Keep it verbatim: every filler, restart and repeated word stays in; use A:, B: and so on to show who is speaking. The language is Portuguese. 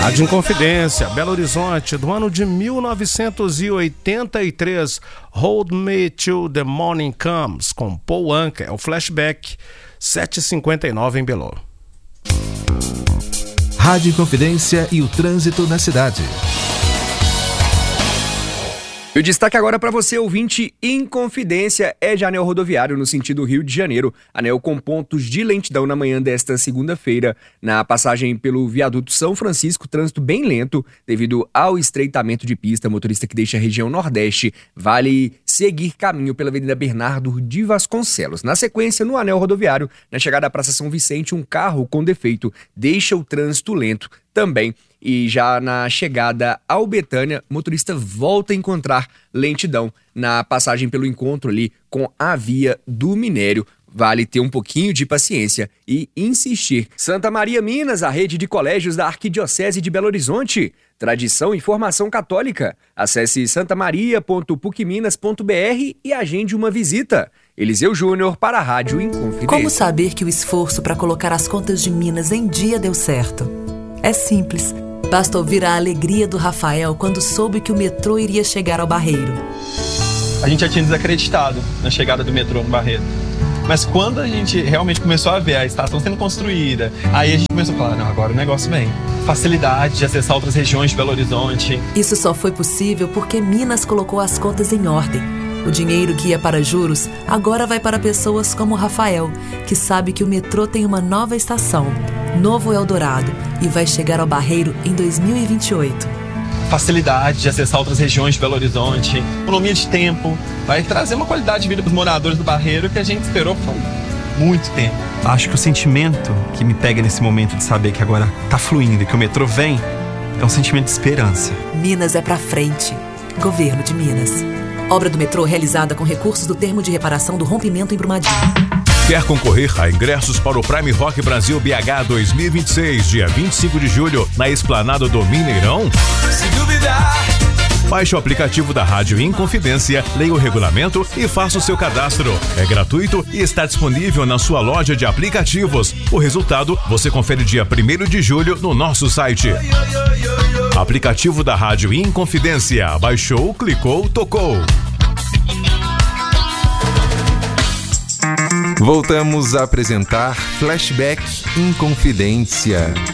A: Rádio Inconfidência, Belo Horizonte, do ano de mil novecentos e oitenta e três, Hold Me Till the Morning Comes, com Paul Anka, é o flashback, sete e cinquenta e nove em Belo.
B: Rádio Inconfidência e o trânsito na cidade.
C: E o destaque agora para você, ouvinte, Inconfidência, é de anel rodoviário no sentido Rio de Janeiro. Anel com pontos de lentidão na manhã desta segunda-feira. Na passagem pelo viaduto São Francisco, trânsito bem lento devido ao estreitamento de pista. Motorista que deixa a região Nordeste vale seguir caminho pela Avenida Bernardo de Vasconcelos. Na sequência, no anel rodoviário, na chegada à Praça São Vicente, um carro com defeito deixa o trânsito lento também. E já na chegada ao Betânia, o motorista volta a encontrar lentidão na passagem pelo encontro ali com a Via do Minério. Vale ter um pouquinho de paciência e insistir. Santa Maria, Minas, a rede de colégios da Arquidiocese de Belo Horizonte. Tradição e formação católica. Acesse santamaria ponto puc minas ponto b r e agende uma visita. Eliseu Júnior para a Rádio Inconfidência.
D: Como saber que o esforço para colocar as contas de Minas em dia deu certo? É simples. Basta ouvir a alegria do Rafael quando soube que o metrô iria chegar ao Barreiro.
E: A gente já tinha desacreditado na chegada do metrô no Barreiro. Mas quando a gente realmente começou a ver a estação sendo construída, aí a gente começou a falar, não, agora o negócio vem. Facilidade de acessar outras regiões de Belo Horizonte.
D: Isso só foi possível porque Minas colocou as contas em ordem. O dinheiro que ia para juros agora vai para pessoas como o Rafael, que sabe que o metrô tem uma nova estação, Novo Eldorado, e vai chegar ao Barreiro em dois mil e vinte e oito.
E: Facilidade de acessar outras regiões de Belo Horizonte, economia de tempo, vai trazer uma qualidade de vida para os moradores do Barreiro que a gente esperou por muito tempo.
F: Acho que o sentimento que me pega nesse momento de saber que agora tá fluindo e que o metrô vem é um sentimento de esperança.
D: Minas é pra frente. Governo de Minas. Obra do metrô realizada com recursos do termo de reparação do rompimento em Brumadinho.
G: Quer concorrer a ingressos para o Prime Rock Brasil B H dois mil e vinte e seis, dia vinte e cinco de julho, na Esplanada do Mineirão? Se duvidar... Baixe o aplicativo da Rádio Inconfidência, leia o regulamento e faça o seu cadastro. É gratuito e está disponível na sua loja de aplicativos. O resultado você confere dia primeiro de julho no nosso site. Aplicativo da Rádio Inconfidência. Baixou, clicou, tocou.
B: Voltamos a apresentar Flashback Inconfidência.